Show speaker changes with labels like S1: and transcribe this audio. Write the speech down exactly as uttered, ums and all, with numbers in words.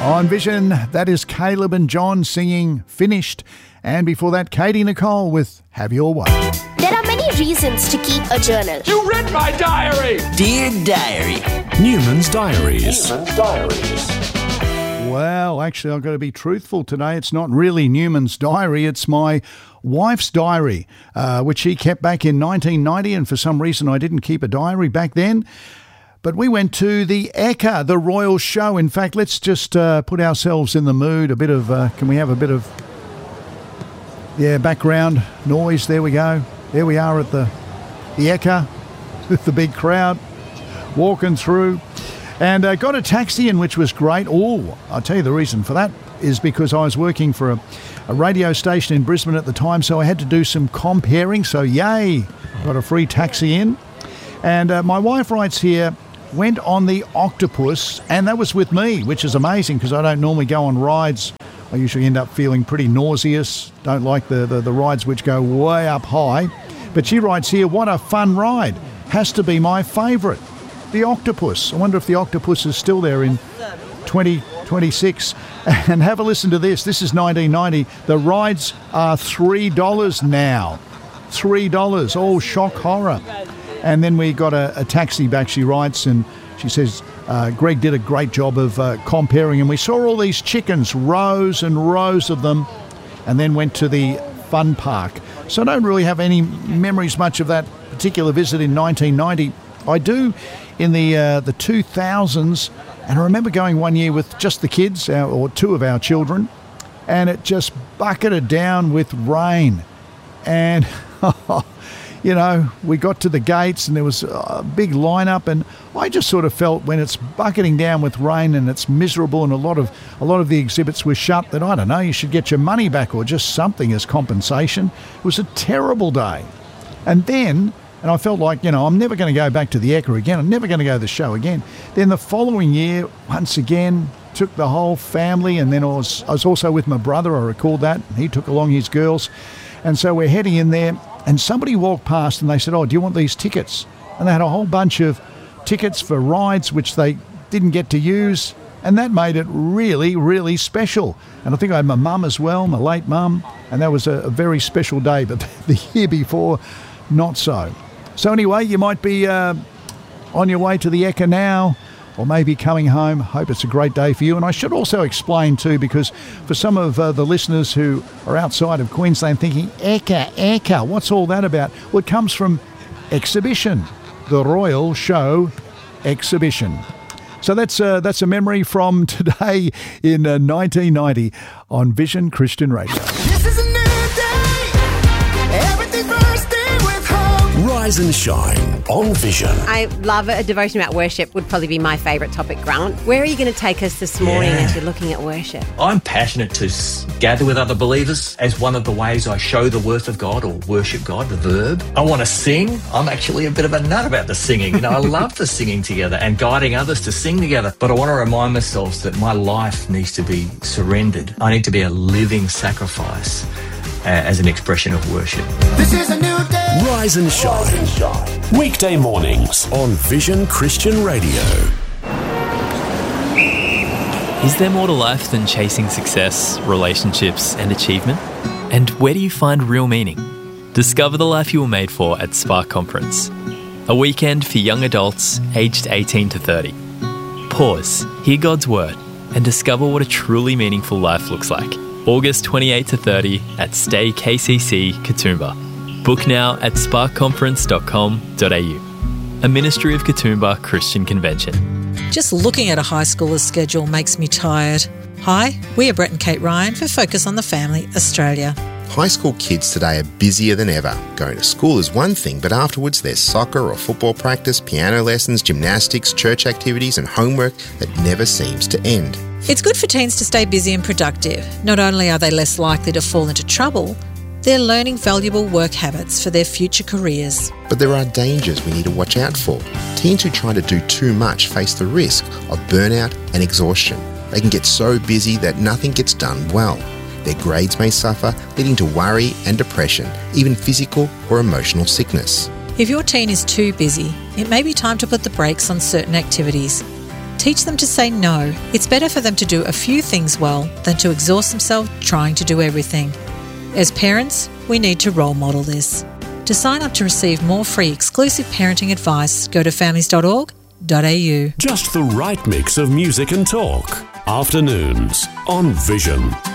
S1: On Vision, that is Caleb and John singing Finished. And before that, Katie Nicole with Have Your Way.
S2: There are many reasons to keep a journal.
S3: You read my diary!
S4: Dear Diary.
S5: Newman's Diaries.
S3: Newman's Diaries.
S1: Well, actually, I've got to be truthful today. It's not really Newman's diary. It's my wife's diary, uh, which she kept back in nineteen ninety. And for some reason, I didn't keep a diary back then. But we went to the Ekka, the Royal Show. In fact, let's just uh, put ourselves in the mood. A bit of, uh, can we have a bit of, yeah, background noise? There we go. There we are at the, the Ekka with the big crowd walking through. And uh, got a taxi in, which was great. Oh, I'll tell you the reason for that is because I was working for a, a radio station in Brisbane at the time, so I had to do some comparing. So, yay, got a free taxi in. And uh, my wife writes here, went on the Octopus, and that was with me, which is amazing because I don't normally go on rides. I usually end up feeling pretty nauseous. Don't like the, the, the rides which go way up high. But she writes here, what a fun ride. Has to be my favourite. The Octopus. I wonder if the Octopus is still there in twenty twenty-six. And have a listen to this. This is nineteen ninety. The rides are three dollars now. three dollars. Oh, shock horror. And then we got a, a taxi back, she writes, and she says, uh, Greg did a great job of uh, comparing, and we saw all these chickens, rows and rows of them, and then went to the fun park. So I don't really have any memories much of that particular visit in nineteen ninety. I do in the uh, the two thousands, and I remember going one year with just the kids, our, or two of our children, and it just bucketed down with rain. And, you know, we got to the gates and there was a big lineup, and I just sort of felt when it's bucketing down with rain and it's miserable and a lot of a lot of the exhibits were shut that, I don't know, you should get your money back or just something as compensation. It was a terrible day. And then... And I felt like, you know, I'm never going to go back to the Ekka again. I'm never going to go to the show again. Then the following year, once again, took the whole family. And then I was, I was also with my brother. I recalled that. He took along his girls. And so we're heading in there. And somebody walked past and they said, oh, do you want these tickets? And they had a whole bunch of tickets for rides which they didn't get to use. And that made it really, really special. And I think I had my mum as well, my late mum. And that was a, a very special day. But the year before, not so. So anyway, you might be uh, on your way to the Ekka now, or maybe coming home. Hope it's a great day for you. And I should also explain too, because for some of uh, the listeners who are outside of Queensland thinking, Ekka, Ekka, what's all that about? Well, it comes from exhibition, the Royal Show exhibition. So that's uh, that's a memory from today in uh, nineteen ninety on Vision Christian Radio.
S6: This is a new day. Everything first day with hope.
S5: Rise and shine on Vision.
S7: I love it. A devotion about worship would probably be my favourite topic, Grant. Where are you going to take us this morning
S4: Yeah.
S7: as you're looking at worship?
S4: I'm passionate to s- gather with other believers as one of the ways I show the worth of God or worship God, the verb. I want to sing. I'm actually a bit of a nut about the singing. You know, I love the singing together and guiding others to sing together. But I want to remind myself that my life needs to be surrendered. I need to be a living sacrifice uh, as an expression of worship.
S6: This is a new day.
S5: Rise and shine. Weekday mornings on Vision Christian Radio.
S8: Is there more to life than chasing success, relationships, and achievement? And where do you find real meaning? Discover the life you were made for at Spark Conference, a weekend for young adults aged eighteen to thirty. Pause, hear God's word, and discover what a truly meaningful life looks like. August twenty-eighth to thirtieth at Stay K C C, Katoomba. Book now at spark conference dot com dot a u. A ministry of Katoomba Christian Convention.
S9: Just looking at a high schooler's schedule makes me tired. Hi, we are Brett and Kate Ryan for Focus on the Family Australia.
S10: High school kids today are busier than ever. Going to school is one thing, but afterwards there's soccer or football practice, piano lessons, gymnastics, church activities and homework that never seems to end.
S9: It's good for teens to stay busy and productive. Not only are they less likely to fall into trouble, they're learning valuable work habits for their future careers.
S10: But there are dangers we need to watch out for. Teens who try to do too much face the risk of burnout and exhaustion. They can get so busy that nothing gets done well. Their grades may suffer, leading to worry and depression, even physical or emotional sickness.
S9: If your teen is too busy, it may be time to put the brakes on certain activities. Teach them to say no. It's better for them to do a few things well than to exhaust themselves trying to do everything. As parents, we need to role model this. To sign up to receive more free exclusive parenting advice, go to families dot org dot a u.
S5: Just the right mix of music and talk. Afternoons on Vision.